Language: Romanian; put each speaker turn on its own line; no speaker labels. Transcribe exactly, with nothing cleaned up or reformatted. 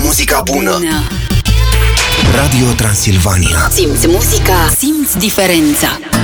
muzica bună. Radio Transilvania.
Simți muzica, simți diferența.